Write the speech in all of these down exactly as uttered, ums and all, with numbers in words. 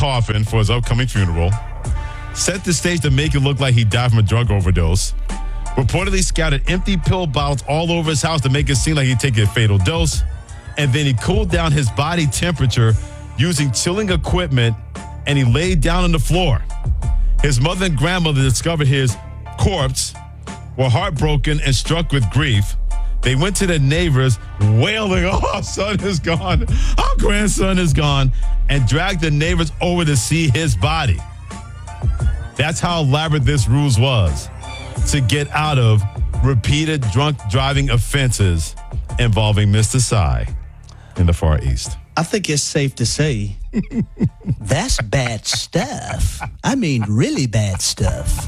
coffin for his upcoming funeral, set the stage to make it look like he died from a drug overdose, reportedly scattered empty pill bottles all over his house to make it seem like he'd taken a fatal dose, and then he cooled down his body temperature using chilling equipment, and he laid down on the floor. His mother and grandmother discovered his corpse, were heartbroken and struck with grief. They went to their neighbors wailing, "Oh, our son is gone. Our grandson is gone," and dragged the neighbors over to see his body. That's how elaborate this ruse was to get out of repeated drunk driving offenses involving Mister Sy in the Far East. I think it's safe to say that's bad stuff. I mean, really bad stuff.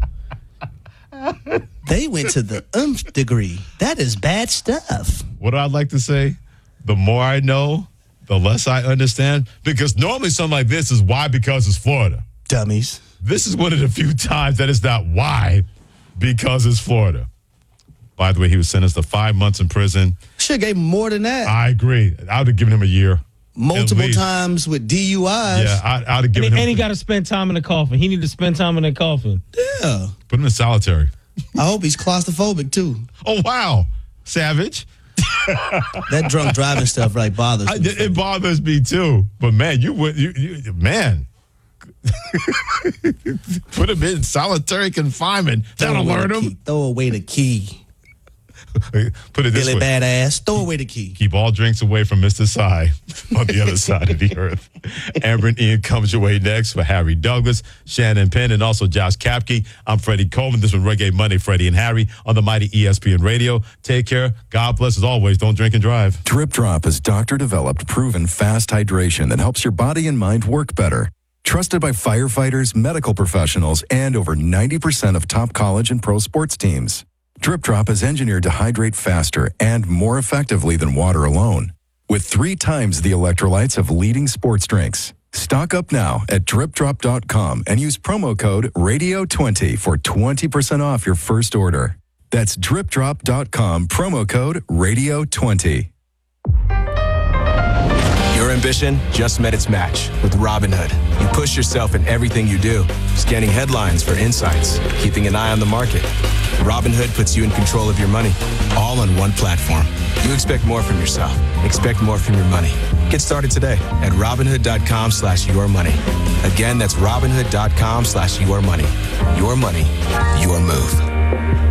They went to the umph degree. That is bad stuff. What I'd like to say, the more I know, the less I understand. Because normally something like this is why, because it's Florida. Dummies. This is one of the few times that it's not why, because it's Florida. By the way, he was sentenced to five months in prison. Should have gave him more than that. I agree. I would have given him a year. Multiple times with D U Is. Yeah, I, I would have given and, him. And he got to spend time in the coffin. He need to spend time in the coffin. Yeah. Put him in solitary. I hope he's claustrophobic, too. Oh, wow. Savage. That drunk driving stuff like bothers me. I, it bothers me, too. But, man, you would, you, you, man. Put him in solitary confinement. That'll learn him. Key. Throw away the key. Put it this Billy way. Badass. Throw away the key. Keep all drinks away from Mister Sy on the other side of the earth. Amber and Ian comes your way next for Harry Douglas, Shannon Penn, and also Josh Kapke. I'm Freddie Coleman. This was Reggae Monday, Freddie and Harry on the mighty E S P N Radio. Take care. God bless. As always, don't drink and drive. Drip Drop is doctor-developed, proven fast hydration that helps your body and mind work better. Trusted by firefighters, medical professionals, and over ninety percent of top college and pro sports teams. Drip Drop is engineered to hydrate faster and more effectively than water alone, with three times the electrolytes of leading sports drinks. Stock up now at drip drop dot com and use promo code radio twenty for twenty percent off your first order. That's drip drop dot com, promo code radio twenty. Your ambition just met its match with Robinhood. You push yourself in everything you do, scanning headlines for insights, keeping an eye on the market. Robinhood puts you in control of your money, all on one platform. You expect more from yourself. Expect more from your money. Get started today at Robinhood dot com slash your money. Again, that's Robinhood dot com slash your money. Your money, your move.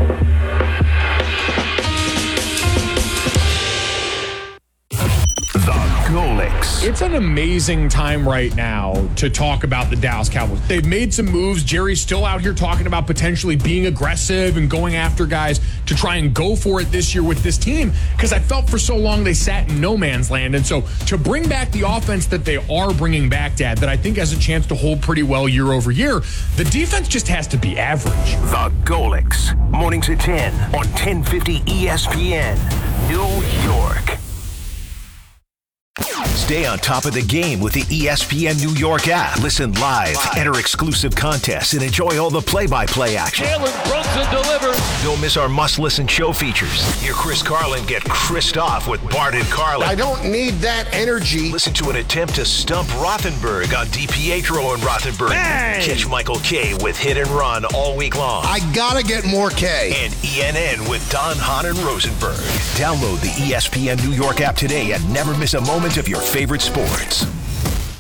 Golix. It's an amazing time right now to talk about the Dallas Cowboys. They've made some moves. Jerry's still out here talking about potentially being aggressive and going after guys to try and go for it this year with this team, because I felt for so long they sat in no man's land. And so to bring back the offense that they are bringing back, Dad, that I think has a chance to hold pretty well year over year, the defense just has to be average. The Golix. Mornings at ten on ten fifty E S P N, New York. Stay on top of the game with the E S P N New York app. Listen live, enter exclusive contests, and enjoy all the play-by-play action. Jalen Brunson delivers. Don't miss our must-listen show features. Hear Chris Carlin get Chrised off with Bart and Carlin. I don't need that energy. Listen to an attempt to stump Rothenberg on DiPietro and Rothenberg. Bang! Catch Michael K with Hit and Run all week long. I gotta get more K. And E N N with Don, Hahn, and Rosenberg. Download the E S P N New York app today and never miss a moment of your favorite sports.